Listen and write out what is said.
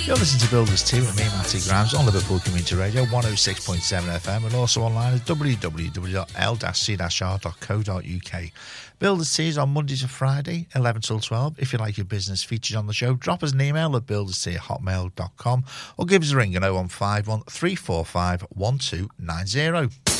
You're listening to Builders 2 with me, Matty Grimes, on Liverpool Community Radio, 106.7 FM, and also online at www.l-c-r.co.uk. Builders 2 is on Monday to Friday, 11 till 12. If you like your business featured on the show, drop us an email at builders2@hotmail.com or give us a ring at 0151 345 1290.